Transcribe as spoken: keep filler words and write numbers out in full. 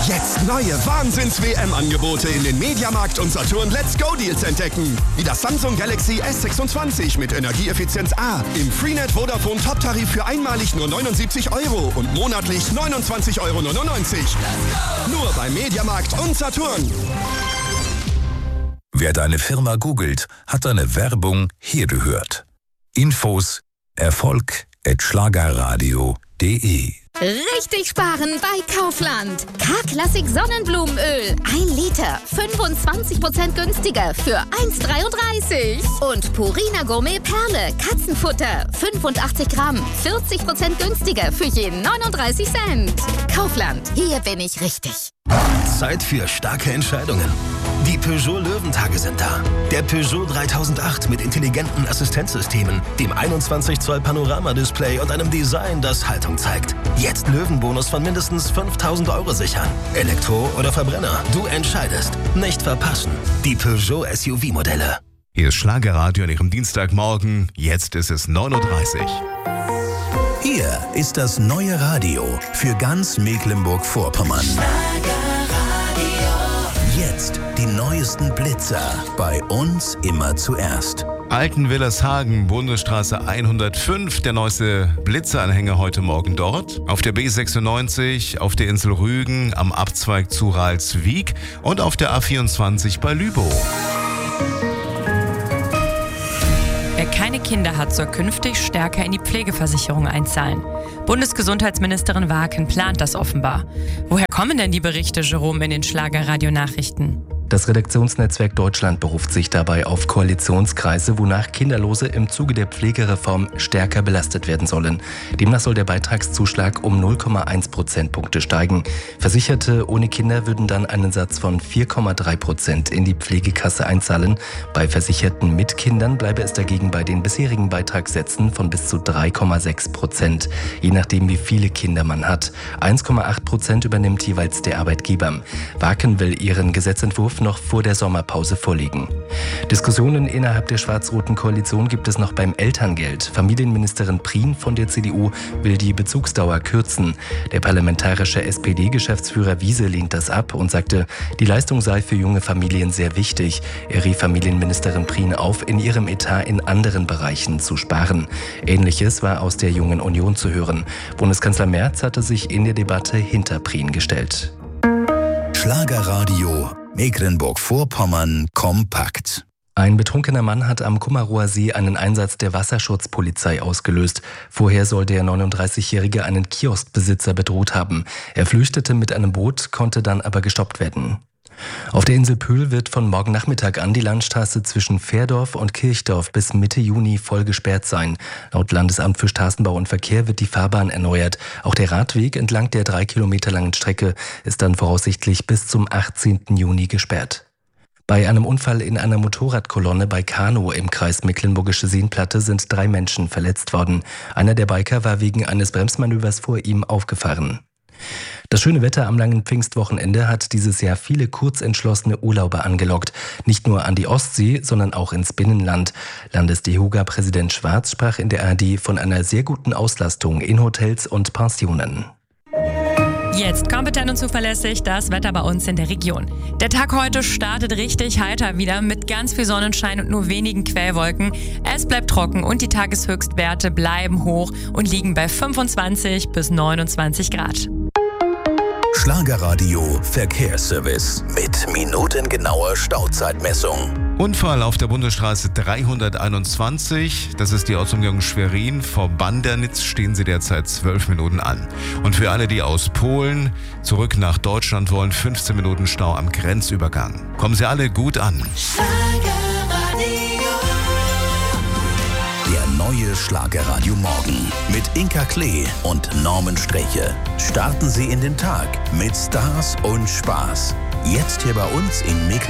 Jetzt neue Wahnsinns-W M-Angebote in den Mediamarkt und Saturn Let's Go Deals entdecken. Wie das Samsung Galaxy S sechsundzwanzig mit Energieeffizienz A im Freenet Vodafone Top-Tarif für einmalig nur neunundsiebzig Euro und monatlich neunundzwanzig Euro neunundneunzig. Nur bei Mediamarkt und Saturn. Wer deine Firma googelt, hat deine Werbung hier gehört. Infos Erfolg at schlagerradio punkt de. Richtig sparen bei Kaufland. K-Klassik Sonnenblumenöl. ein Liter. fünfundzwanzig Prozent günstiger für eins Komma dreiunddreißig. Und Purina Gourmet Perle. Katzenfutter. fünfundachtzig Gramm. vierzig Prozent günstiger für jeden neununddreißig Cent. Kaufland. Hier bin ich richtig. Zeit für starke Entscheidungen. Die Peugeot Löwentage sind da. Der Peugeot dreitausendacht mit intelligenten Assistenzsystemen, dem einundzwanzig Zoll Panoramadisplay und einem Design, das Haltung zeigt. Jetzt Löwenbonus von mindestens fünftausend Euro sichern. Elektro oder Verbrenner, du entscheidest. Nicht verpassen. Die Peugeot S U V-Modelle. Hier ist Schlagerradio an Ihrem Dienstagmorgen. Jetzt ist es neun Uhr dreißig. Hier ist das neue Radio für ganz Mecklenburg-Vorpommern. Jetzt die neuesten Blitzer. Bei uns immer zuerst. Altenwillershagen, Bundesstraße hundertfünf, der neueste Blitzeranhänger heute Morgen dort. Auf der B sechsundneunzig, auf der Insel Rügen, am Abzweig zu Ralswiek und auf der A vierundzwanzig bei Lübow. Wer keine Kinder hat, soll künftig stärker in die Pflegeversicherung einzahlen. Bundesgesundheitsministerin Waken plant das offenbar. Woher kommen denn die Berichte, Jerome, in den Schlagerradio-Nachrichten? Das Redaktionsnetzwerk Deutschland beruft sich dabei auf Koalitionskreise, wonach Kinderlose im Zuge der Pflegereform stärker belastet werden sollen. Demnach soll der Beitragszuschlag um null Komma eins Prozentpunkte steigen. Versicherte ohne Kinder würden dann einen Satz von vier Komma drei Prozent in die Pflegekasse einzahlen. Bei Versicherten mit Kindern bleibe es dagegen bei den bisherigen Beitragssätzen von bis zu drei Komma sechs Prozent, je nachdem wie viele Kinder man hat. eins Komma acht Prozent übernimmt jeweils der Arbeitgeber. Waken will ihren Gesetzentwurf noch vor der Sommerpause vorlegen. Diskussionen innerhalb der schwarz-roten Koalition gibt es noch beim Elterngeld. Familienministerin Prien von der C D U will die Bezugsdauer kürzen. Der parlamentarische S P D-Geschäftsführer Wiese lehnt das ab und sagte, die Leistung sei für junge Familien sehr wichtig. Er rief Familienministerin Prien auf, in ihrem Etat in anderen Bereichen zu sparen. Ähnliches war aus der Jungen Union zu hören. Bundeskanzler Merz hatte sich in der Debatte hinter Prien gestellt. Schlagerradio Mecklenburg-Vorpommern kompakt. Ein betrunkener Mann hat am Kummerower See einen Einsatz der Wasserschutzpolizei ausgelöst. Vorher soll der neununddreißigjährige einen Kioskbesitzer bedroht haben. Er flüchtete mit einem Boot, konnte dann aber gestoppt werden. Auf der Insel Pöhl wird von morgen Nachmittag an die Landstraße zwischen Fährdorf und Kirchdorf bis Mitte Juni voll gesperrt sein. Laut Landesamt für Straßenbau und Verkehr wird die Fahrbahn erneuert. Auch der Radweg entlang der drei Kilometer langen Strecke ist dann voraussichtlich bis zum achtzehnten Juni gesperrt. Bei einem Unfall in einer Motorradkolonne bei Kanow im Kreis Mecklenburgische Seenplatte sind drei Menschen verletzt worden. Einer der Biker war wegen eines Bremsmanövers vor ihm aufgefahren. Das schöne Wetter am langen Pfingstwochenende hat dieses Jahr viele kurzentschlossene Urlauber angelockt. Nicht nur an die Ostsee, sondern auch ins Binnenland. Landes-DEHOGA-Präsident Schwarz sprach in der A R D von einer sehr guten Auslastung in Hotels und Pensionen. Jetzt kompetent und zuverlässig das Wetter bei uns in der Region. Der Tag heute startet richtig heiter wieder mit ganz viel Sonnenschein und nur wenigen Quellwolken. Es bleibt trocken und die Tageshöchstwerte bleiben hoch und liegen bei fünfundzwanzig bis neunundzwanzig Grad. Schlagerradio Verkehrsservice mit minutengenauer Stauzeitmessung. Unfall auf der Bundesstraße dreihunderteinundzwanzig, das ist die Ortsumgehung Schwerin. Vor Bandernitz stehen Sie derzeit zwölf Minuten an. Und für alle, die aus Polen zurück nach Deutschland wollen, fünfzehn Minuten Stau am Grenzübergang. Kommen Sie alle gut an. Der neue Schlagerradio Morgen mit Inka Klee und Norman Streche. Starten Sie in den Tag mit Stars und Spaß. Jetzt hier bei uns in Mecklenburg.